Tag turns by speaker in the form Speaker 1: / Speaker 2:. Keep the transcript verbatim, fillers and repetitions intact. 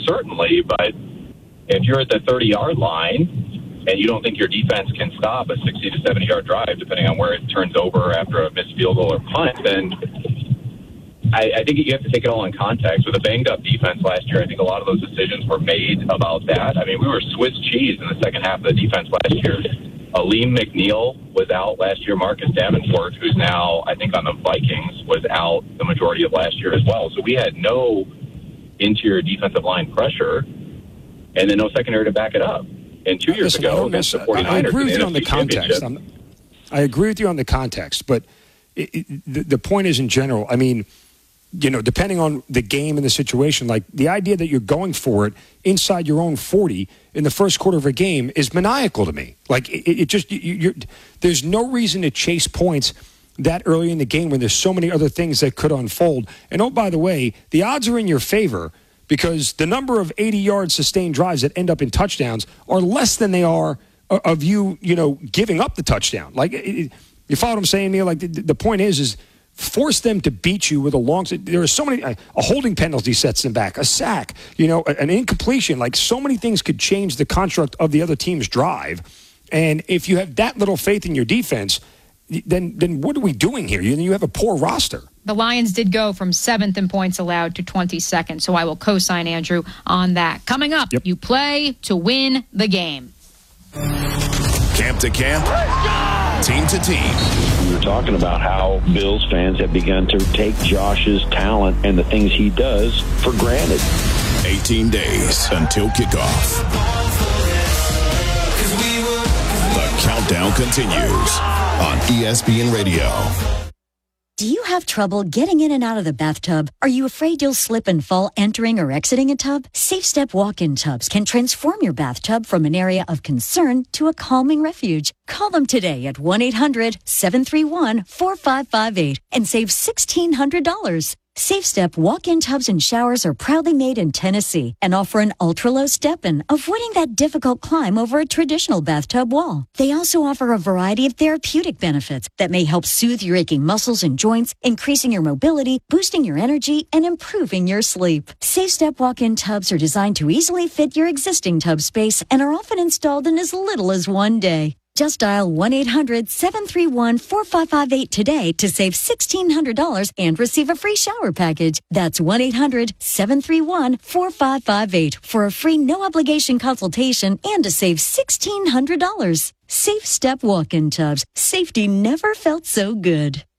Speaker 1: certainly, but if you're at the thirty-yard line and you don't think your defense can stop a sixty to seventy-yard drive, depending on where it turns over after a missed field goal or punt, then I, I think you have to take it all in context. With a banged-up defense last year, I think a lot of those decisions were made about that. I mean, we were Swiss cheese in the second half of the defense last year. Aleem McNeil was out last year. Marcus Davenport, who's now, I think, on the Vikings, was out the majority of last year as well. So we had no interior defensive line pressure, and then no secondary to back it up. And two years
Speaker 2: Listen,
Speaker 1: ago against the 49ers,
Speaker 2: I agree with
Speaker 1: in
Speaker 2: you
Speaker 1: the
Speaker 2: on the context. I'm, I agree with you on the context, but it, it, the, the point is in general, I mean, you know, depending on the game and the situation, like the idea that you're going for it inside your own forty in the first quarter of a game is maniacal to me. Like it, it just, you, you're, there's no reason to chase points that early in the game when there's so many other things that could unfold. And oh, by the way, the odds are in your favor because the number of eighty-yard sustained drives that end up in touchdowns are less than they are of you, you know, giving up the touchdown. Like, it, you follow what I'm saying, Neil? Like, the, the point is, is force them to beat you with a long. There are so many. A holding penalty sets them back. A sack, you know, an incompletion. Like, so many things could change the construct of the other team's drive. And if you have that little faith in your defense, then then what are we doing here? You, you have a poor roster.
Speaker 3: The Lions did go from seventh in points allowed to twenty-second, so I will co-sign Andrew on that. Coming up, yep. You play to win the game.
Speaker 4: Camp to camp, team to team.
Speaker 5: We were talking about how Bills fans have begun to take Josh's talent and the things he does for granted.
Speaker 4: eighteen days until kickoff. The countdown continues on E S P N Radio.
Speaker 6: Do you have trouble getting in and out of the bathtub? Are you afraid you'll slip and fall entering or exiting a tub? Safe Step walk-in tubs can transform your bathtub from an area of concern to a calming refuge. Call them today at one eight hundred seven three one four five five eight and save sixteen hundred dollars. Safe Step walk-in tubs and showers are proudly made in Tennessee and offer an ultra-low step-in, avoiding that difficult climb over a traditional bathtub wall. They also offer a variety of therapeutic benefits that may help soothe your aching muscles and joints, increasing your mobility, boosting your energy, and improving your sleep. Safe Step walk-in tubs are designed to easily fit your existing tub space and are often installed in as little as one day. Just dial one eight hundred seven three one four five five eight today to save sixteen hundred dollars and receive a free shower package. That's one eight hundred seven three one four five five eight for a free no-obligation consultation and to save sixteen hundred dollars. Safe Step walk-in tubs. Safety never felt so good.